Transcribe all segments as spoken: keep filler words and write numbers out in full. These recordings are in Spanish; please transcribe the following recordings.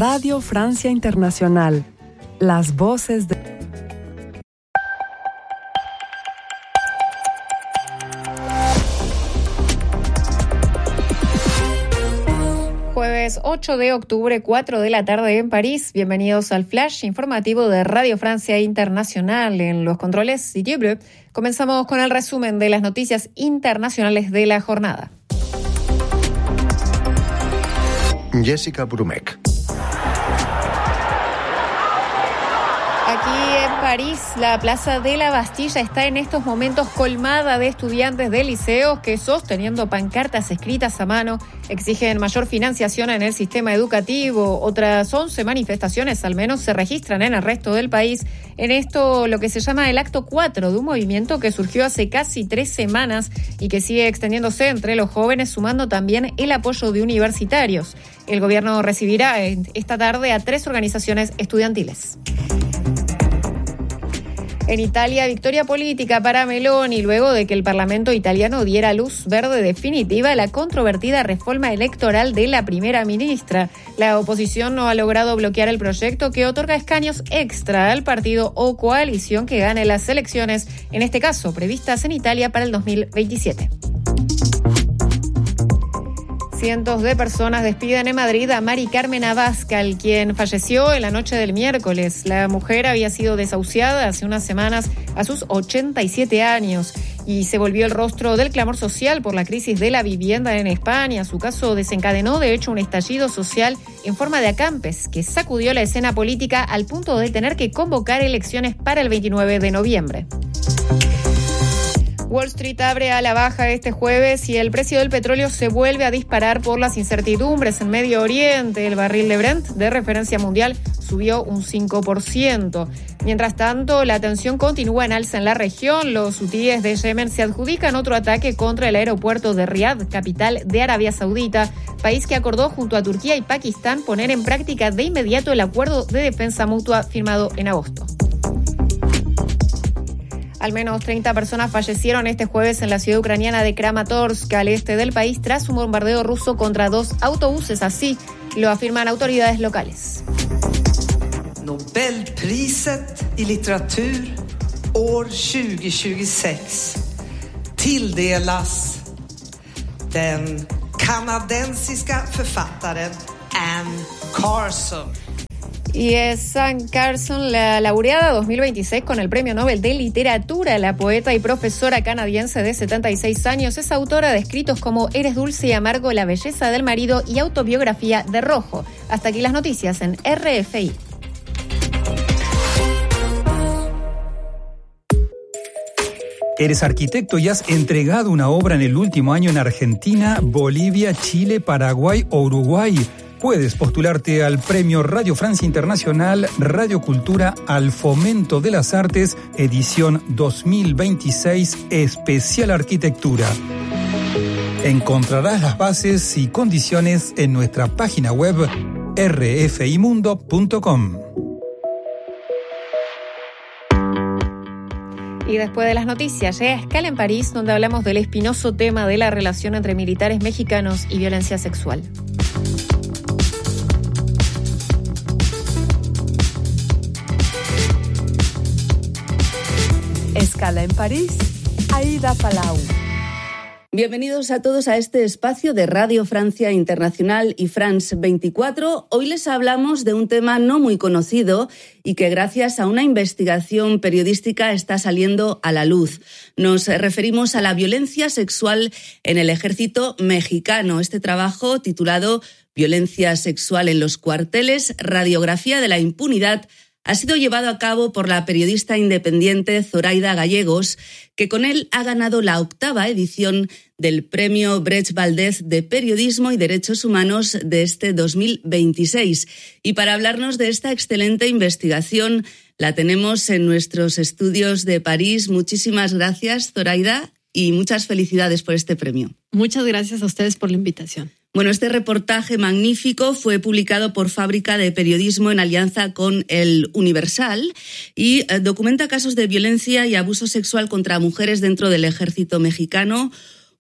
Radio Francia Internacional. Las voces de... Jueves ocho de octubre, cuatro de la tarde en París. Bienvenidos al flash informativo de Radio Francia Internacional. En los controles Didier Bleu. Comenzamos con el resumen de las noticias internacionales de la jornada. Jessica Brumeck. Aquí en París, la Plaza de la Bastilla está en estos momentos colmada de estudiantes de liceos que, sosteniendo pancartas escritas a mano, exigen mayor financiación en el sistema educativo. Otras once manifestaciones al menos se registran en el resto del país. En esto, lo que se llama el acto cuatro de un movimiento que surgió hace casi tres semanas y que sigue extendiéndose entre los jóvenes, sumando también el apoyo de universitarios. El gobierno recibirá esta tarde a tres organizaciones estudiantiles. En Italia, victoria política para Meloni luego de que el Parlamento italiano diera luz verde definitiva a la controvertida reforma electoral de la primera ministra. La oposición no ha logrado bloquear el proyecto que otorga escaños extra al partido o coalición que gane las elecciones, en este caso previstas en Italia para el dos mil veintisiete. Cientos de personas despiden en Madrid a Mari Carmen Abascal, quien falleció en la noche del miércoles. La mujer había sido desahuciada hace unas semanas a sus ochenta y siete años y se volvió el rostro del clamor social por la crisis de la vivienda en España. Su caso desencadenó, de hecho, un estallido social en forma de acampes que sacudió la escena política al punto de tener que convocar elecciones para el veintinueve de noviembre. Wall Street abre a la baja este jueves y el precio del petróleo se vuelve a disparar por las incertidumbres en Medio Oriente. El barril de Brent, de referencia mundial, subió un cinco por ciento. Mientras tanto, la tensión continúa en alza en la región. Los hutíes de Yemen se adjudican otro ataque contra el aeropuerto de Riad, capital de Arabia Saudita, país que acordó junto a Turquía y Pakistán poner en práctica de inmediato el acuerdo de defensa mutua firmado en agosto. Al menos treinta personas fallecieron este jueves en la ciudad ucraniana de Kramatorsk, al este del país, tras un bombardeo ruso contra dos autobuses. Así lo afirman autoridades locales. Nobelpriset i litteratur år tjugo tjugosex tilldelas den kanadensiska författaren Anne Carson. Y es Anne Carson, la laureada dos mil veintiséis con el Premio Nobel de Literatura. La poeta y profesora canadiense de setenta y seis años es autora de escritos como Eres dulce y amargo, La belleza del marido y Autobiografía de rojo. Hasta aquí las noticias en R F I. Eres arquitecto y has entregado una obra en el último año en Argentina, Bolivia, Chile, Paraguay o Uruguay. Puedes postularte al Premio Radio Francia Internacional Radio Cultura al Fomento de las Artes, edición dos mil veintiséis, Especial Arquitectura. Encontrarás las bases y condiciones en nuestra página web r f i mundo punto com. Y después de las noticias, llega Escala en París, donde hablamos del espinoso tema de la relación entre militares mexicanos y violencia sexual. Escala en París, Aida Palau. Bienvenidos a todos a este espacio de Radio Francia Internacional y France veinticuatro. Hoy les hablamos de un tema no muy conocido y que gracias a una investigación periodística está saliendo a la luz. Nos referimos a la violencia sexual en el ejército mexicano. Este trabajo, titulado Violencia sexual en los cuarteles, radiografía de la impunidad, ha sido llevado a cabo por la periodista independiente Zoraida Gallegos, que con él ha ganado la octava edición del Premio Brecht Valdez de Periodismo y Derechos Humanos de este dos mil veintiséis. Y para hablarnos de esta excelente investigación, la tenemos en nuestros estudios de París. Muchísimas gracias, Zoraida, y muchas felicidades por este premio. Muchas gracias a ustedes por la invitación. Bueno, este reportaje magnífico fue publicado por Fábrica de Periodismo en alianza con El Universal y documenta casos de violencia y abuso sexual contra mujeres dentro del ejército mexicano.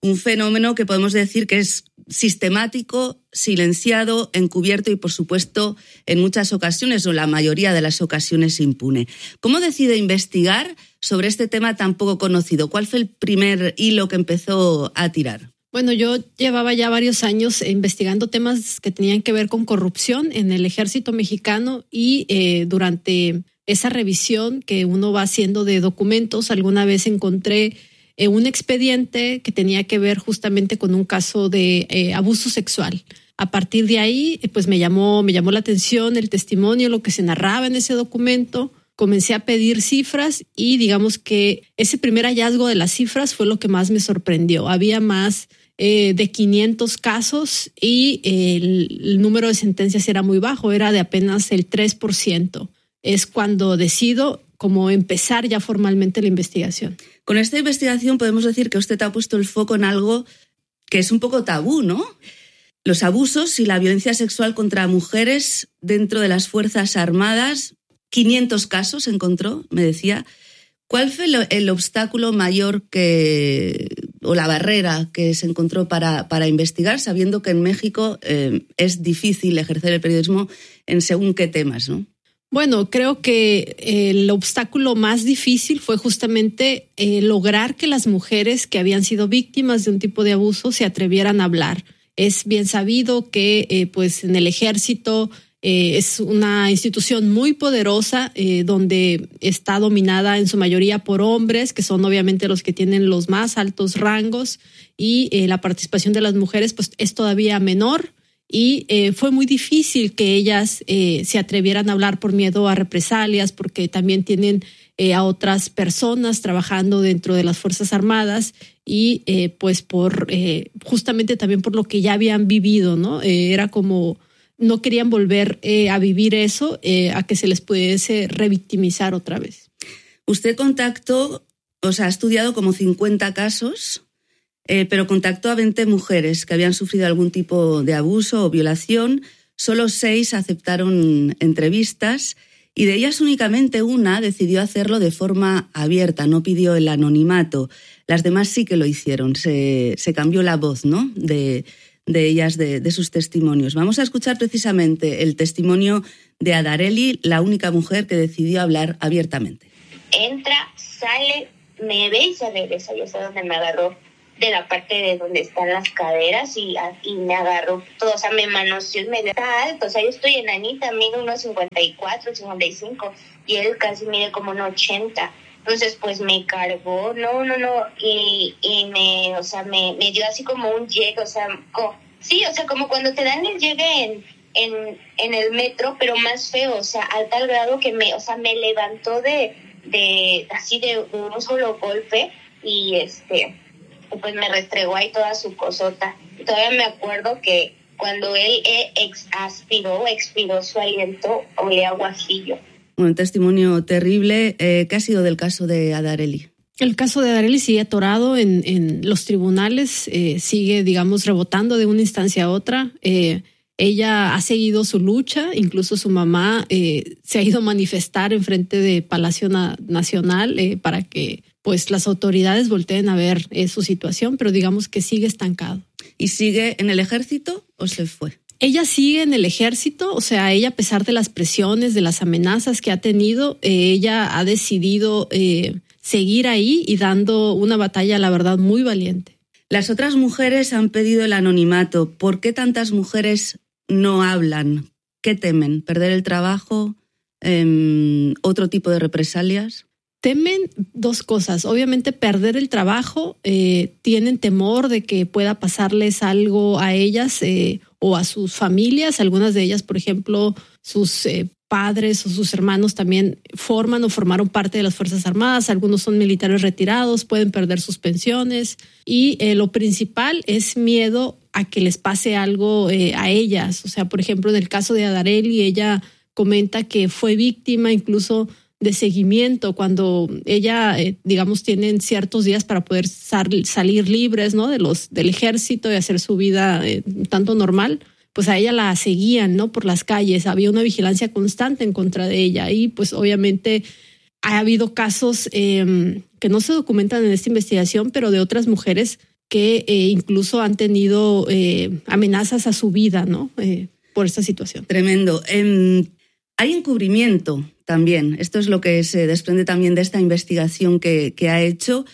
un fenómeno que podemos decir que es sistemático, silenciado, encubierto y, por supuesto, en muchas ocasiones o la mayoría de las ocasiones impune. ¿Cómo decide investigar sobre este tema tan poco conocido? ¿Cuál fue el primer hilo que empezó a tirar? Bueno, yo llevaba ya varios años investigando temas que tenían que ver con corrupción en el ejército mexicano y eh, durante esa revisión que uno va haciendo de documentos, alguna vez encontré eh, un expediente que tenía que ver justamente con un caso de eh, abuso sexual. A partir de ahí, pues me llamó, me llamó la atención el testimonio, lo que se narraba en ese documento. Comencé a pedir cifras y digamos que ese primer hallazgo de las cifras fue lo que más me sorprendió. Había más eh, de quinientos casos y eh, el, el número de sentencias era muy bajo, era de apenas el tres por ciento. Es cuando decido como empezar ya formalmente la investigación. Con esta investigación podemos decir que usted ha puesto el foco en algo que es un poco tabú, ¿no? Los abusos y la violencia sexual contra mujeres dentro de las Fuerzas Armadas. quinientos casos encontró, me decía. ¿Cuál fue el, el obstáculo mayor que, o la barrera que se encontró para, para investigar, sabiendo que en México eh, es difícil ejercer el periodismo en según qué temas, ¿no? Bueno, creo que el obstáculo más difícil fue justamente eh, lograr que las mujeres que habían sido víctimas de un tipo de abuso se atrevieran a hablar. Es bien sabido que eh, pues en el ejército eh, es una institución muy poderosa eh, donde está dominada en su mayoría por hombres, que son obviamente los que tienen los más altos rangos, y eh, la participación de las mujeres pues es todavía menor. Y eh, fue muy difícil que ellas eh, se atrevieran a hablar por miedo a represalias, porque también tienen eh, a otras personas trabajando dentro de las Fuerzas Armadas y eh, pues por eh, justamente también por lo que ya habían vivido, ¿no? Eh, era como no querían volver eh, a vivir eso, eh, a que se les pudiese revictimizar otra vez. Usted contactó, o sea, ha estudiado como cincuenta casos. Eh, pero contactó a veinte mujeres que habían sufrido algún tipo de abuso o violación. Solo seis aceptaron entrevistas y de ellas únicamente una decidió hacerlo de forma abierta, no pidió el anonimato. Las demás sí que lo hicieron, se, se cambió la voz, ¿no? de, de ellas, de, de sus testimonios. Vamos a escuchar precisamente el testimonio de Adareli, la única mujer que decidió hablar abiertamente. Entra, sale, me ve y se regresa. Yo sé dónde me agarró, de la parte de donde están las caderas y, y me agarró todo, o sea, me manoseó y me dio, está alto, o sea, yo estoy enanita, mido unos cincuenta y cuatro, cincuenta y cinco y él casi mide como unos ochenta, entonces pues me cargó, no, no, no, y, y me, o sea, me, me dio así como un llegue, o sea, como, sí, o sea, como cuando te dan el llegue en, en, en el metro, pero más feo, o sea, a tal grado que me, o sea, me levantó de, de así de, de un solo golpe y este... pues me restregó ahí toda su cosota. Y todavía me acuerdo que cuando él ex aspiró, expiró su aliento, olía a guajillo. Un testimonio terrible. Eh, ¿Qué ha sido del caso de Adareli? El caso de Adareli sigue atorado en, en los tribunales, eh, sigue, digamos, rebotando de una instancia a otra. Eh, ella ha seguido su lucha, incluso su mamá eh, se ha ido a manifestar en frente de Palacio Na- Nacional eh, para que pues las autoridades volteen a ver eh, su situación, pero digamos que sigue estancado. ¿Y sigue en el ejército o se fue? Ella sigue en el ejército, o sea, ella a pesar de las presiones, de las amenazas que ha tenido, eh, ella ha decidido eh, seguir ahí y dando una batalla, la verdad, muy valiente. Las otras mujeres han pedido el anonimato. ¿Por qué tantas mujeres no hablan? ¿Qué temen? ¿Perder el trabajo? Eh, ¿Otro tipo de represalias? Temen dos cosas. Obviamente perder el trabajo, eh, tienen temor de que pueda pasarles algo a ellas eh, o a sus familias. Algunas de ellas, por ejemplo, sus eh, padres o sus hermanos también forman o formaron parte de las Fuerzas Armadas. Algunos son militares retirados, pueden perder sus pensiones. Y eh, lo principal es miedo a que les pase algo eh, a ellas. O sea, por ejemplo, en el caso de Adareli, ella comenta que fue víctima incluso de seguimiento cuando ella, eh, digamos, tienen ciertos días para poder sal, salir libres, ¿no? De los del ejército y hacer su vida eh, tanto normal, pues a ella la seguían, ¿no? Por las calles, había una vigilancia constante en contra de ella y pues obviamente ha habido casos eh, que no se documentan en esta investigación, pero de otras mujeres que eh, incluso han tenido eh, amenazas a su vida, ¿no? Eh, por esta situación. Tremendo. Eh, hay encubrimiento también. Esto es lo que se desprende también de esta investigación que, que ha hecho.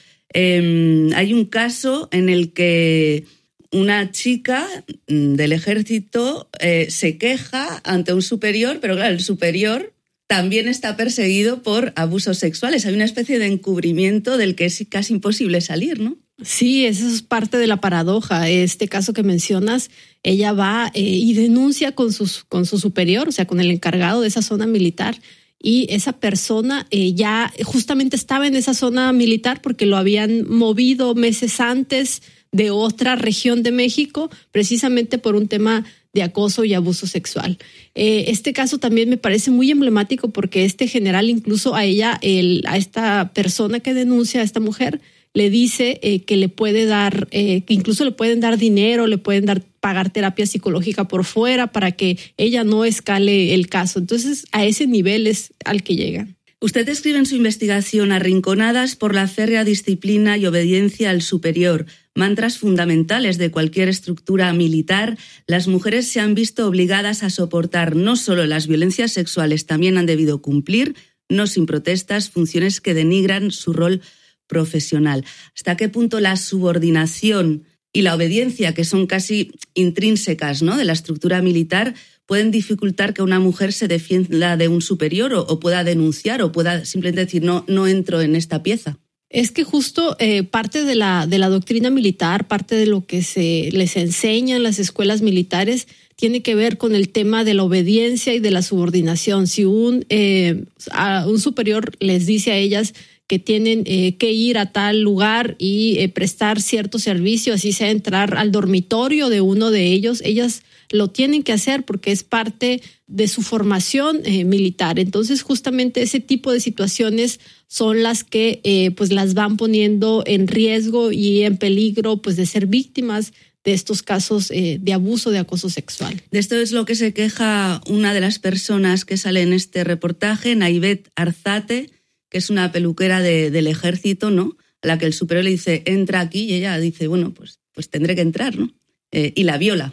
Eh, hay un caso en el que una chica del ejército eh, se queja ante un superior, pero claro, el superior también está perseguido por abusos sexuales. Hay una especie de encubrimiento del que es casi imposible salir, ¿no? Sí, eso es parte de la paradoja. Este caso que mencionas, ella va eh, y denuncia con, sus, con su superior, o sea, con el encargado de esa zona militar, y esa persona eh, ya justamente estaba en esa zona militar porque lo habían movido meses antes de otra región de México, precisamente por un tema de acoso y abuso sexual. Eh, este caso también me parece muy emblemático porque este general incluso a ella, el, a esta persona que denuncia, a esta mujer, le dice eh, que le puede dar, eh, que incluso le pueden dar dinero, le pueden dar pagar terapia psicológica por fuera para que ella no escale el caso. Entonces, a ese nivel es al que llegan. Usted escribe en su investigación: arrinconadas por la férrea disciplina y obediencia al superior, mantras fundamentales de cualquier estructura militar, las mujeres se han visto obligadas a soportar no solo las violencias sexuales, también han debido cumplir, no sin protestas, funciones que denigran su rol profesional. ¿Hasta qué punto la subordinación y la obediencia, que son casi intrínsecas, ¿no?, de la estructura militar, pueden dificultar que una mujer se defienda de un superior o, o pueda denunciar o pueda simplemente decir no, no entro en esta pieza? Es que justo eh, parte de la, de la doctrina militar, parte de lo que se les enseña en las escuelas militares, tiene que ver con el tema de la obediencia y de la subordinación. Si un, eh, a un superior les dice a ellas que tienen eh, que ir a tal lugar y eh, prestar cierto servicio, así sea entrar al dormitorio de uno de ellos, ellas lo tienen que hacer porque es parte de su formación eh, militar. Entonces, justamente ese tipo de situaciones son las que eh, pues las van poniendo en riesgo y en peligro pues de ser víctimas de estos casos eh, de abuso, de acoso sexual. De esto es lo que se queja una de las personas que sale en este reportaje, Naivet Arzate, que es una peluquera de, del ejército, ¿no?, a la que el superior le dice, entra aquí, y ella dice, bueno, pues, pues tendré que entrar, ¿no? Eh, y la viola.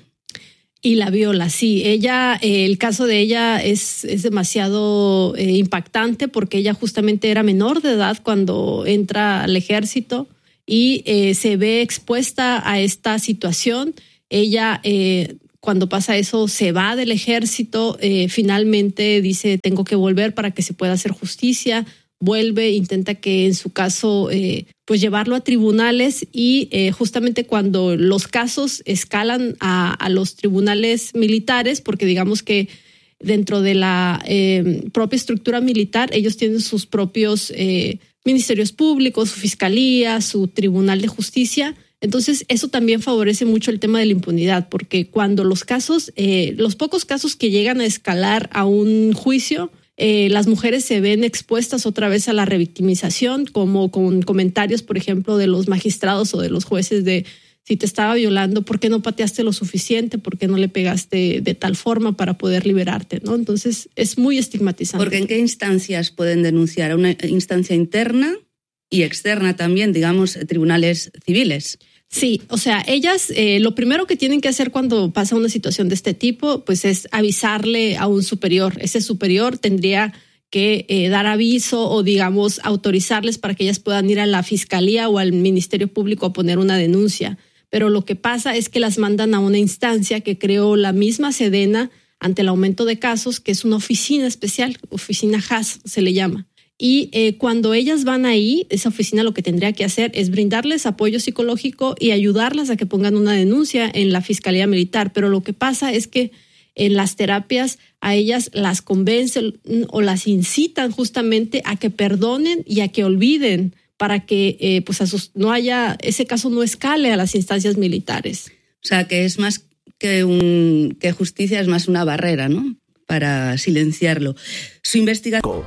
Y la viola, sí. Ella, eh, el caso de ella es, es demasiado eh, impactante porque ella justamente era menor de edad cuando entra al ejército y eh, se ve expuesta a esta situación. Ella, eh, cuando pasa eso, se va del ejército, eh, finalmente dice, tengo que volver para que se pueda hacer justicia. Vuelve, intenta que en su caso eh, pues llevarlo a tribunales y eh, justamente cuando los casos escalan a, a los tribunales militares, porque digamos que dentro de la eh, propia estructura militar ellos tienen sus propios eh, ministerios públicos, su fiscalía, su tribunal de justicia. Entonces eso también favorece mucho el tema de la impunidad, porque cuando los casos, eh, los pocos casos que llegan a escalar a un juicio, Eh, las mujeres se ven expuestas otra vez a la revictimización, como con comentarios, por ejemplo, de los magistrados o de los jueces de si te estaba violando, ¿por qué no pateaste lo suficiente? ¿Por qué no le pegaste de tal forma para poder liberarte? ¿No? Entonces es muy estigmatizante. Porque ¿en qué instancias pueden denunciar? ¿A una instancia interna y externa también, digamos, tribunales civiles? Sí, o sea, ellas eh, lo primero que tienen que hacer cuando pasa una situación de este tipo, pues es avisarle a un superior. Ese superior tendría que eh, dar aviso o, digamos, autorizarles para que ellas puedan ir a la fiscalía o al Ministerio Público a poner una denuncia. Pero lo que pasa es que las mandan a una instancia que creó la misma Sedena ante el aumento de casos, que es una oficina especial, oficina H A S se le llama. Y eh, cuando ellas van ahí, esa oficina lo que tendría que hacer es brindarles apoyo psicológico y ayudarlas a que pongan una denuncia en la Fiscalía Militar. Pero lo que pasa es que en las terapias a ellas las convencen o las incitan justamente a que perdonen y a que olviden para que eh, pues a sus, no haya, ese caso no escale a las instancias militares. O sea, que es más que, un, que justicia, es más una barrera, ¿no?, para silenciarlo. Su investigación...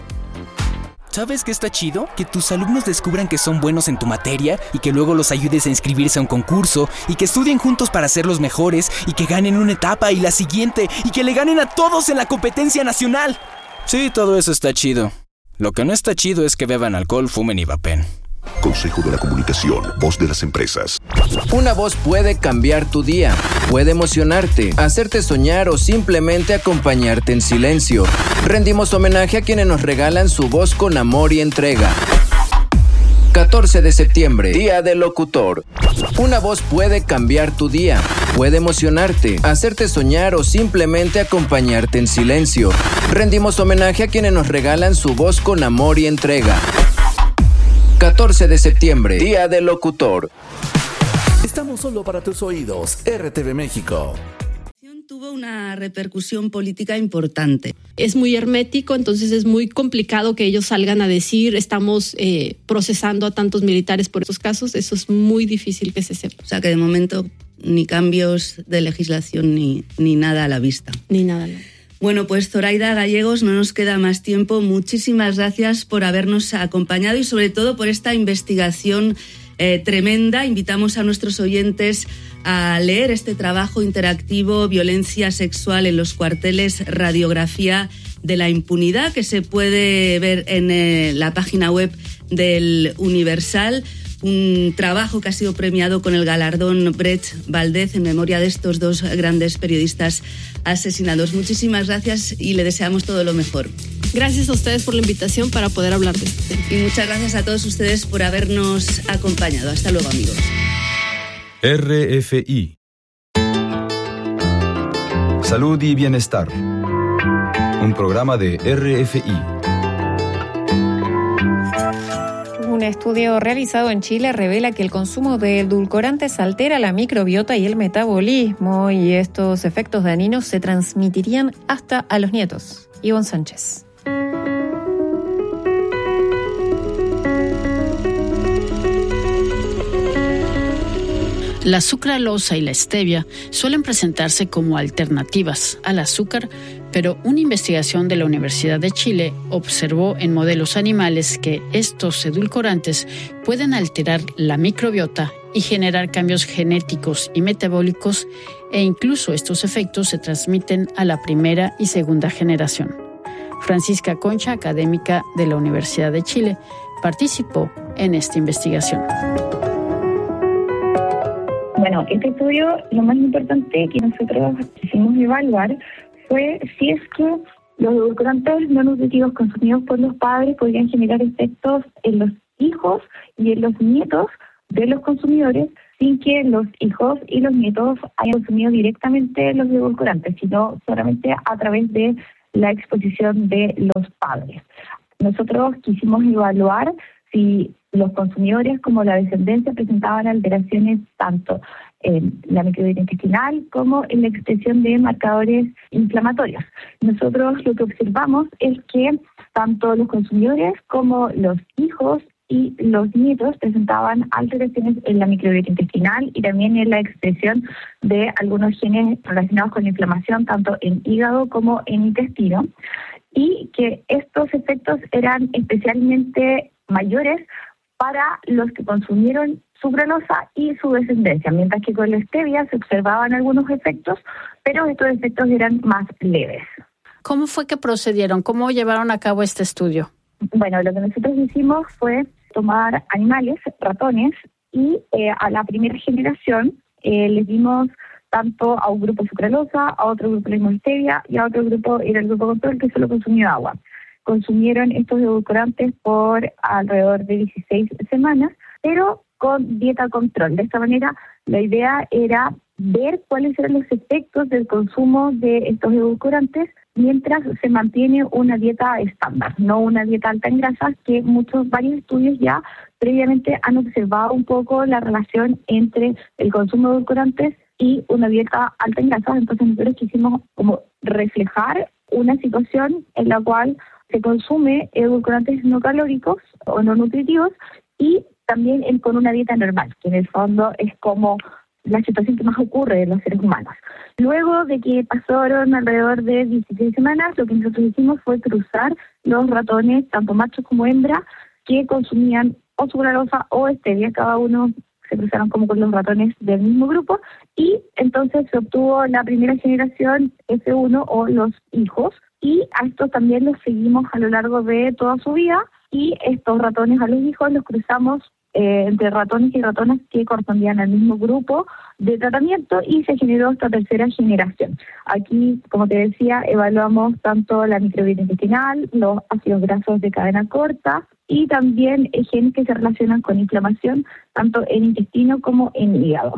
¿Sabes qué está chido? Que tus alumnos descubran que son buenos en tu materia y que luego los ayudes a inscribirse a un concurso y que estudien juntos para ser los mejores y que ganen una etapa y la siguiente y que le ganen a todos en la competencia nacional. Sí, todo eso está chido. Lo que no está chido es que beban alcohol, fumen y vapen. Consejo de la Comunicación, voz de las empresas. Una voz puede cambiar tu día, puede emocionarte, hacerte soñar o simplemente acompañarte en silencio. Rendimos homenaje a quienes nos regalan su voz con amor y entrega. catorce de septiembre, Día del Locutor. Una voz puede cambiar tu día, puede emocionarte, hacerte soñar o simplemente acompañarte en silencio. Rendimos homenaje a quienes nos regalan su voz con amor y entrega. catorce de septiembre, Día del Locutor. Estamos solo para tus oídos, R T V México. Tuvo una repercusión política importante. Es muy hermético, entonces es muy complicado que ellos salgan a decir estamos eh, procesando a tantos militares por estos casos. Eso es muy difícil que se sepa. O sea que de momento ni cambios de legislación ni, ni nada a la vista. Ni nada. No. Bueno, pues Zoraida Gallegos, no nos queda más tiempo. Muchísimas gracias por habernos acompañado y sobre todo por esta investigación eh, tremenda. Invitamos a nuestros oyentes a leer este trabajo interactivo, Violencia sexual en los cuarteles, radiografía de la impunidad, que se puede ver en eh, la página web del Universal. Un trabajo que ha sido premiado con el galardón Brecht Valdez en memoria de estos dos grandes periodistas asesinados. Muchísimas gracias y le deseamos todo lo mejor. Gracias a ustedes por la invitación para poder hablar de este tema. Y muchas gracias a todos ustedes por habernos acompañado. Hasta luego, amigos. R F I. Salud y bienestar. Un programa de R F I. Un estudio realizado en Chile revela que el consumo de edulcorantes altera la microbiota y el metabolismo, y estos efectos dañinos se transmitirían hasta a los nietos. Ivonne Sánchez. La sucralosa y la stevia suelen presentarse como alternativas al azúcar, pero una investigación de la Universidad de Chile observó en modelos animales que estos edulcorantes pueden alterar la microbiota y generar cambios genéticos y metabólicos, e incluso estos efectos se transmiten a la primera y segunda generación. Francisca Concha, académica de la Universidad de Chile, participó en esta investigación. Bueno, este estudio, lo más importante que nosotros quisimos evaluar fue si es que los edulcorantes no nutritivos consumidos por los padres podrían generar efectos en los hijos y en los nietos de los consumidores, sin que los hijos y los nietos hayan consumido directamente los edulcorantes, sino solamente a través de la exposición de los padres. Nosotros quisimos evaluar si los consumidores como la descendencia presentaban alteraciones tanto en la microbiota intestinal como en la expresión de marcadores inflamatorios. Nosotros lo que observamos es que tanto los consumidores como los hijos y los nietos presentaban alteraciones en la microbiota intestinal y también en la expresión de algunos genes relacionados con la inflamación, tanto en hígado como en intestino, y que estos efectos eran especialmente mayores para los que consumieron sucralosa y su descendencia, mientras que con la stevia se observaban algunos efectos, pero estos efectos eran más leves. ¿Cómo fue que procedieron? ¿Cómo llevaron a cabo este estudio? Bueno, lo que nosotros hicimos fue tomar animales, ratones, y eh, a la primera generación eh, les dimos tanto a un grupo sucralosa, a otro grupo le dimos stevia y a otro grupo era el grupo control que solo consumió agua. Consumieron estos edulcorantes por alrededor de dieciséis semanas, pero con dieta control. De esta manera, la idea era ver cuáles eran los efectos del consumo de estos edulcorantes mientras se mantiene una dieta estándar, no una dieta alta en grasas, que muchos, varios estudios ya previamente han observado un poco la relación entre el consumo de edulcorantes y una dieta alta en grasas. Entonces nosotros quisimos como reflejar una situación en la cual se consume edulcorantes no calóricos o no nutritivos y también en, con una dieta normal, que en el fondo es como la situación que más ocurre en los seres humanos. Luego de que pasaron alrededor de dieciséis semanas, lo que nosotros hicimos fue cruzar los ratones, tanto machos como hembras, que consumían o sucralosa o stevia. Cada uno se cruzaron como con los ratones del mismo grupo y entonces se obtuvo la primera generación F uno o los hijos, y a estos también los seguimos a lo largo de toda su vida, y estos ratones a los hijos los cruzamos eh, entre ratones y ratonas que correspondían al mismo grupo de tratamiento y se generó esta tercera generación. Aquí, como te decía, evaluamos tanto la microbiota intestinal, los ácidos grasos de cadena corta y también eh, genes que se relacionan con inflamación, tanto en intestino como en hígado.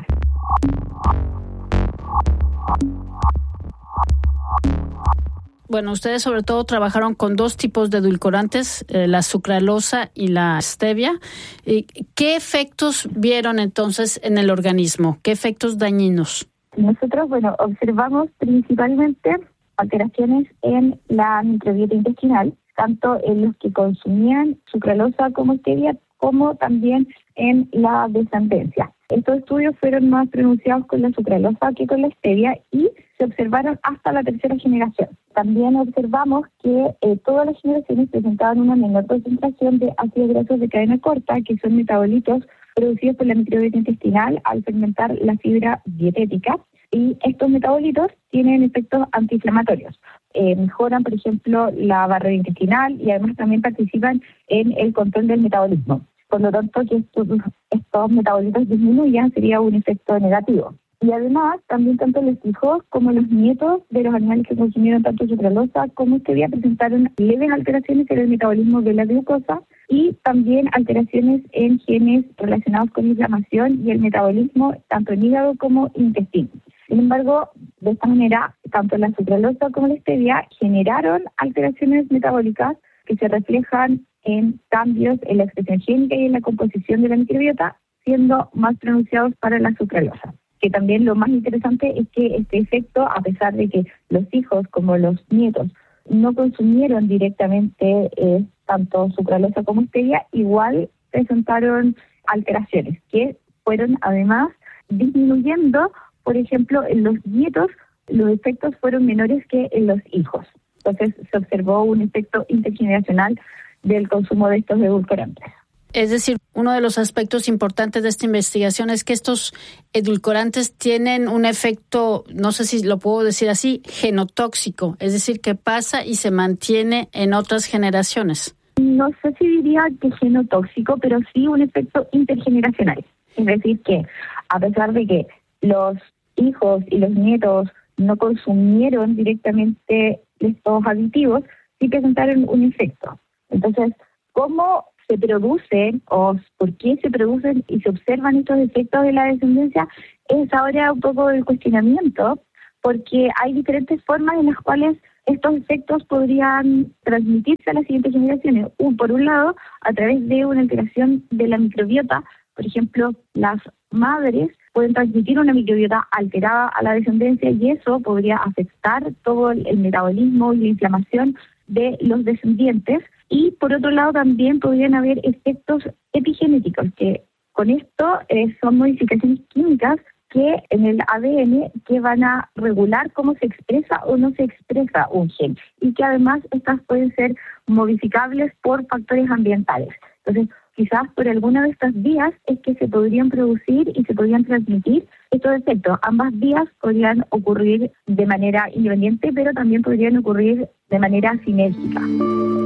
Bueno, ustedes sobre todo trabajaron con dos tipos de edulcorantes, eh, la sucralosa y la stevia. ¿Qué efectos vieron entonces en el organismo? ¿Qué efectos dañinos? Nosotros, bueno, observamos principalmente alteraciones en la microbiota intestinal, tanto en los que consumían sucralosa como stevia, como también en la descendencia. Estos estudios fueron más pronunciados con la sucralosa que con la stevia y se observaron hasta la tercera generación. También observamos que eh, todas las generaciones presentaban una menor concentración de ácidos grasos de cadena corta, que son metabolitos producidos por la microbiota intestinal al fermentar la fibra dietética. Y estos metabolitos tienen efectos antiinflamatorios. Eh, mejoran, por ejemplo, la barrera intestinal y además también participan en el control del metabolismo. Por lo tanto, que estos, estos metabolitos disminuyan sería un efecto negativo. Y además, también tanto los hijos como los nietos de los animales que consumieron tanto sucralosa como stevia presentaron leves alteraciones en el metabolismo de la glucosa y también alteraciones en genes relacionados con inflamación y el metabolismo tanto en hígado como intestino. Sin embargo, de esta manera, tanto la sucralosa como la stevia generaron alteraciones metabólicas que se reflejan en cambios en la expresión génica y en la composición de la microbiota, siendo más pronunciados para la sucralosa. Que también lo más interesante es que este efecto, a pesar de que los hijos como los nietos no consumieron directamente eh, tanto sucralosa como stevia, igual presentaron alteraciones que fueron además disminuyendo. Por ejemplo, en los nietos los efectos fueron menores que en los hijos. Entonces se observó un efecto intergeneracional del consumo de estos edulcorantes. Es decir, uno de los aspectos importantes de esta investigación es que estos edulcorantes tienen un efecto, no sé si lo puedo decir así, genotóxico, es decir, que pasa y se mantiene en otras generaciones. No sé si diría que genotóxico, pero sí un efecto intergeneracional. Es decir, que a pesar de que los hijos y los nietos no consumieron directamente estos aditivos, sí presentaron un efecto. Entonces, ¿cómo se producen o por qué se producen y se observan estos efectos de la descendencia? Es ahora un poco el cuestionamiento, porque hay diferentes formas en las cuales estos efectos podrían transmitirse a las siguientes generaciones. Un, por un lado, a través de una alteración de la microbiota. Por ejemplo, las madres pueden transmitir una microbiota alterada a la descendencia y eso podría afectar todo el metabolismo y la inflamación de los descendientes. Y por otro lado también podrían haber efectos epigenéticos, que con esto eh, son modificaciones químicas que en el A D N que van a regular cómo se expresa o no se expresa un gen y que además estas pueden ser modificables por factores ambientales. Entonces, quizás por alguna de estas vías es que se podrían producir y se podrían transmitir estos efectos. Ambas vías podrían ocurrir de manera independiente, pero también podrían ocurrir de manera sinérgica.